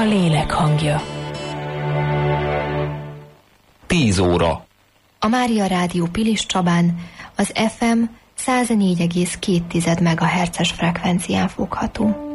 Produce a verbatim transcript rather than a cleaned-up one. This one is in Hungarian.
a lélek hangja. Tíz óra. A Mária Rádió Pilis Csabán az ef em száz négy egész két megahertzes frekvencián fogható.